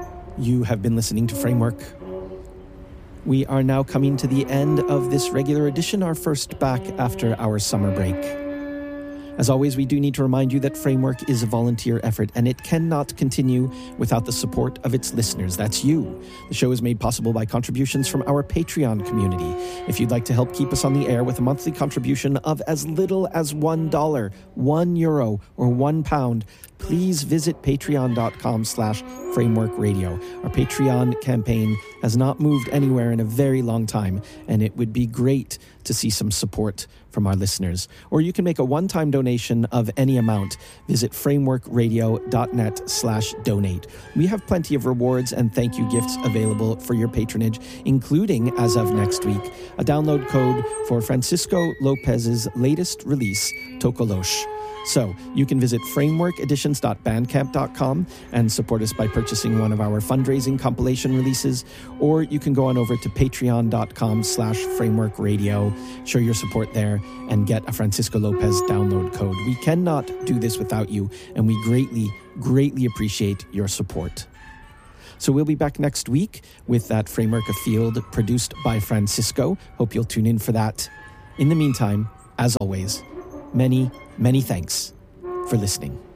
You have been listening to Framework. We are now coming to the end of this regular edition, our first back after our summer break. As always, we do need to remind you that Framework is a volunteer effort and it cannot continue without the support of its listeners. That's you. The show is made possible by contributions from our Patreon community. If you'd like to help keep us on the air with a monthly contribution of as little as $1, €1, or £1, please visit patreon.com/frameworkradio. Our Patreon campaign has not moved anywhere in a very long time, and it would be great to see some support from our listeners. Or you can make a one-time donation of any amount. Visit frameworkradio.net/donate. We have plenty of rewards and thank you gifts available for your patronage, including, as of next week, a download code for Francisco Lopez's latest release, Tokolosh. So you can visit frameworkeditions.bandcamp.com and support us by purchasing one of our fundraising compilation releases, or you can go on over to patreon.com/frameworkradio, show your support there, and get a Francisco Lopez download code. We cannot do this without you, and we greatly, greatly appreciate your support. So we'll be back next week with that Framework Afield produced by Francisco. Hope you'll tune in for that. In the meantime, as always, many, many thanks for listening.